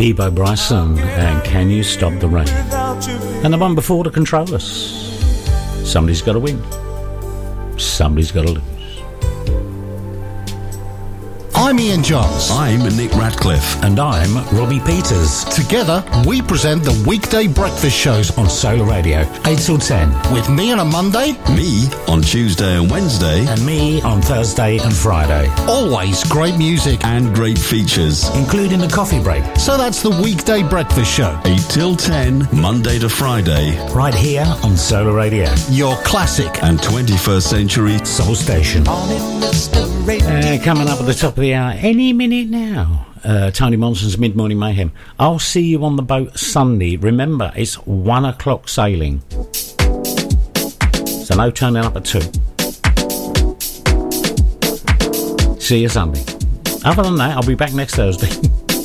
Bebo Bryson and Can You Stop the Rain? And the one before, The Controllers. Somebody's got to win. Somebody's got to lose. I'm Ian Johns. I'm Nick Radcliffe. And I'm Robbie Peters. Together, we present the weekday breakfast shows on Solar Radio, 8 till 10. With me on a Monday, me on Tuesday and Wednesday, and me on Thursday and Friday. Always great music and great features, including the coffee break. So that's the weekday breakfast show, 8 till 10, Monday to Friday. Right here on Solar Radio. Your classic and 21st century soul station. Coming up at the top of the hour, any minute now, Tony Monson's Mid-Morning Mayhem. I'll see you on the boat Sunday. Remember, it's 1 o'clock sailing, so no turning up at 2. See you Sunday. Other than that, I'll be back next Thursday.